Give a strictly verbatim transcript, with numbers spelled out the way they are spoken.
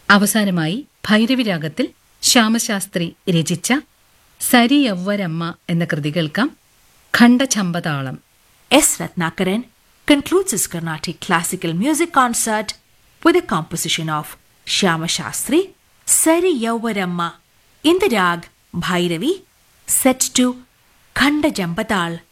അവസാനമായി ഭൈരവി രാഗത്തിൽ ശ്യാമശാസ്ത്രി രചിച്ച സരിയവ്വരമ്മ എന്ന കൃതി കേൾക്കാം. ഖണ്ഡചമ്പതാളം. S. Ratnakaran concludes his Carnatic classical music concert with a composition of Shyama Shastri, Sari Yauvaramma in the rag Bhairavi, set to Khanda Jambatal